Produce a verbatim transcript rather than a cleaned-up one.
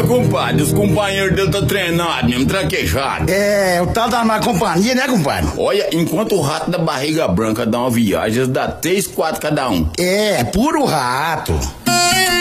compadre, os companheiros dele tá treinado mesmo, traquejado. É, o tal da má companhia, né, compadre? Olha, enquanto o rato da barriga branca dá uma viagem, eles dá três, quatro cada um. É, puro rato.